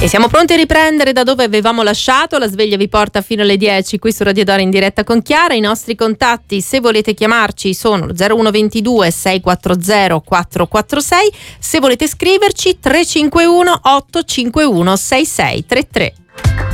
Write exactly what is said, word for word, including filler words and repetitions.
E siamo pronti a riprendere da dove avevamo lasciato. La sveglia vi porta fino alle dieci qui su Radio Dora in diretta con Chiara. I nostri contatti, se volete chiamarci, sono zero uno ventidue sei quattro zero quattro quattro sei. Se volete scriverci tre cinque uno otto cinque uno sei sei tre tre.